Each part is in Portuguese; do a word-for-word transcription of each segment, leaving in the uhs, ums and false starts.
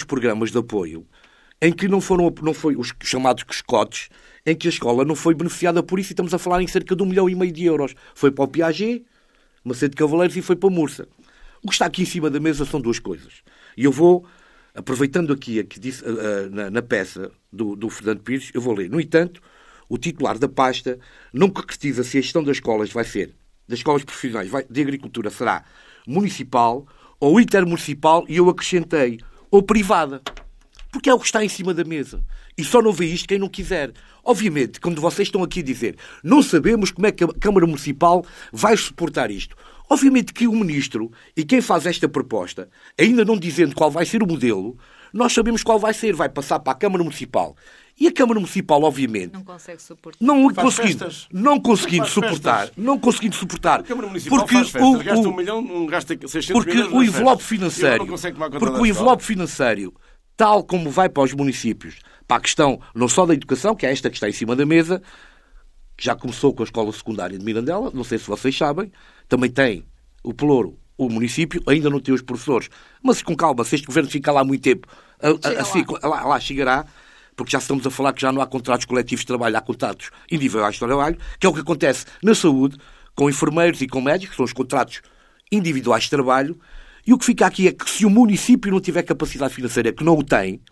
programas de apoio em que não foram não foi os chamados cascotes, em que a escola não foi beneficiada por isso, e estamos a falar em cerca de um milhão e meio de euros. Foi para o Piaget, Macedo de Cavaleiros, e foi para a Mursa. O que está aqui em cima da mesa são duas coisas. E eu vou, aproveitando aqui a que disse, uh, uh, na, na peça do, do Fernando Pires, eu vou ler. No entanto, o titular da pasta não concretiza se a gestão das escolas vai ser, das escolas profissionais vai, de agricultura será municipal ou intermunicipal, e eu acrescentei, ou privada. Porque é o que está em cima da mesa. E só não vê isto quem não quiser. Obviamente, quando vocês estão aqui a dizer, não sabemos como é que a Câmara Municipal vai suportar isto. Obviamente que o Ministro e quem faz esta proposta, ainda não dizendo qual vai ser o modelo, nós sabemos qual vai ser. Vai passar para a Câmara Municipal. E a Câmara Municipal, obviamente, não consegue suportar. Não conseguindo, não conseguindo suportar, festas. não conseguindo suportar. A Câmara Municipal porque faz festas, o, gasta o, um milhão, não gasta seiscentos porque milhões o envelope festas. financeiro, porque o envelope financeiro, tal como vai para os municípios, para a questão não só da educação, que é esta que está em cima da mesa, que já começou com a escola secundária de Mirandela, não sei se vocês sabem, também tem o Pelouro, o município, ainda não tem os professores, mas com calma, se este governo fica lá muito tempo, assim, lá. lá chegará, porque já estamos a falar que já não há contratos coletivos de trabalho, há contratos individuais de trabalho, que é o que acontece na saúde, com enfermeiros e com médicos, que são os contratos individuais de trabalho, e o que fica aqui é que se o município não tiver capacidade financeira, que não o tem,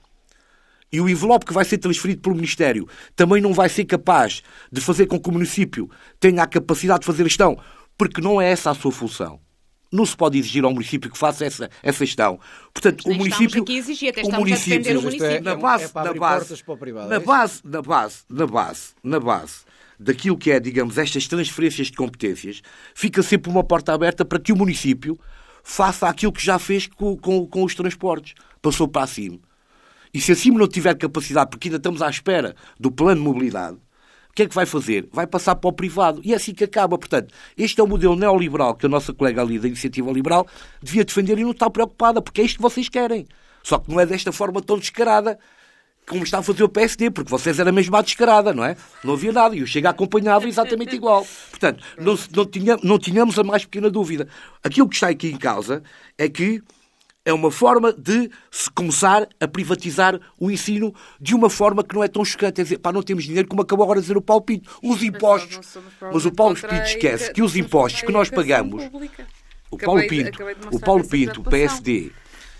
e o envelope que vai ser transferido pelo Ministério também não vai ser capaz de fazer com que o município tenha a capacidade de fazer a gestão, porque não é essa a sua função. Não se pode exigir ao município que faça essa, essa gestão. Portanto, o município, aqui a exigir, até o município, o município. na base, é na base, privado, na é base, na base, na base, na base daquilo que é, digamos, estas transferências de competências, fica sempre uma porta aberta para que o município faça aquilo que já fez com, com, com os transportes. Passou para cima. E se acima não tiver capacidade, porque ainda estamos à espera do plano de mobilidade, o que é que vai fazer? Vai passar para o privado. E é assim que acaba. Portanto, este é o modelo neoliberal que a nossa colega ali da Iniciativa Liberal devia defender e não está preocupada, porque é isto que vocês querem. Só que não é desta forma tão descarada como está a fazer o P S D, porque vocês eram mesmo à descarada, não é? Não havia nada. E o Chega acompanhava exatamente igual. Portanto, não, não, tinha, não tínhamos a mais pequena dúvida. Aquilo que está aqui em causa é que é uma forma de se começar a privatizar o ensino de uma forma que não é tão chocante. É dizer, pá, não temos dinheiro, como acabou agora de dizer o Paulo Pinto. Os impostos. Mas o Paulo Pinto esquece que os impostos que nós pagamos... O Paulo Pinto, o Paulo Pinto, o P S D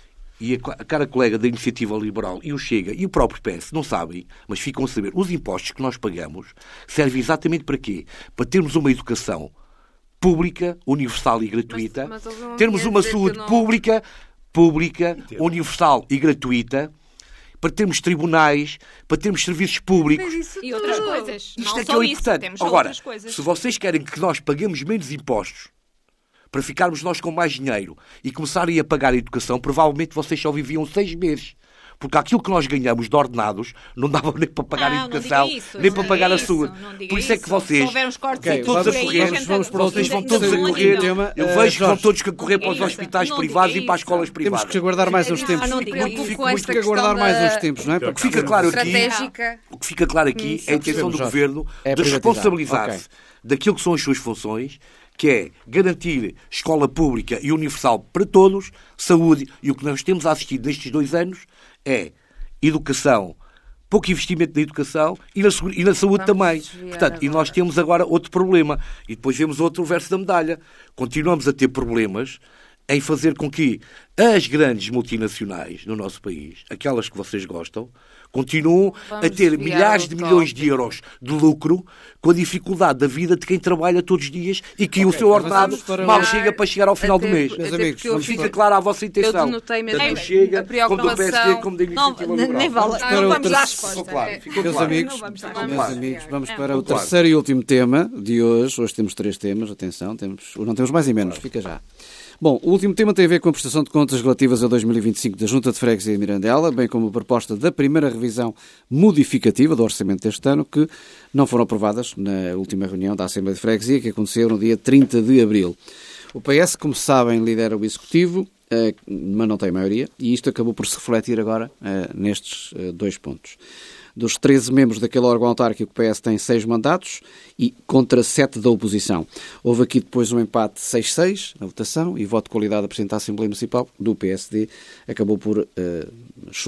e a cara colega da Iniciativa Liberal e o Chega e o próprio P S não sabem, mas ficam a saber. Os impostos que nós pagamos servem exatamente para quê? Para termos uma educação pública, universal e gratuita. Mas, mas termos uma saúde não... pública... pública, Entendo. universal e gratuita, para termos tribunais, para termos serviços públicos. E outras coisas. Isto não é que é o isso, importante. temos Agora, outras coisas. se vocês querem que nós paguemos menos impostos para ficarmos nós com mais dinheiro e começarem a pagar a educação, provavelmente vocês só viviam seis meses. Porque aquilo que nós ganhamos de ordenados não dava nem para pagar não, a educação, isso, nem para pagar isso, a saúde. Por isso é que vocês, se houver uns cortes okay, todos a correr, vamos, vamos para vocês vão todos a correr, tema. eu vejo que vão todos a correr para os hospitais privados e para as escolas privadas. Temos que aguardar mais uns tempos. Não, não muito muito que aguardar mais uns tempos, não é? O que fica claro aqui, o que fica claro aqui é a intenção do Governo de responsabilizar-se daquilo que são as suas funções, que é garantir escola pública e universal para todos, saúde, e o que nós temos assistido nestes dois anos é educação, pouco investimento na educação e na, e na saúde também. Portanto, agora. E nós temos agora outro problema. E depois vemos outro verso da medalha. Continuamos a ter problemas em fazer com que as grandes multinacionais no nosso país, aquelas que vocês gostam, continuam Vamos a ter milhares de milhões de euros de lucro com a dificuldade da vida de quem trabalha todos os dias e que okay, o seu ordenado mal chega para chegar ao final até, do mês. Meus amigos, não fica clara a vossa intenção. Eu denotei mesmo Tanto Chega, como do P S D, como da Iniciativa Liberal. Nem vale, não, não vamos dar resposta. Claro, meus amigos, meus amigos, vamos para o terceiro e último tema de hoje. Hoje temos três temas, atenção, temos, não temos mais e menos, fica já. Bom, o último tema tem a ver com a prestação de contas relativas a dois mil e vinte e cinco da Junta de Freguesia de Mirandela, bem como a proposta da primeira revisão modificativa do orçamento deste ano, que não foram aprovadas na última reunião da Assembleia de Freguesia, que aconteceu no dia trinta de abril. O P S, como sabem, lidera o Executivo, mas não tem maioria, e isto acabou por se refletir agora nestes dois pontos. Dos treze membros daquele órgão autárquico, o P S tem seis mandatos e contra sete da oposição. Houve aqui depois um empate seis a seis na votação e voto de qualidade a presidente da Assembleia Municipal do P S D acabou por uh,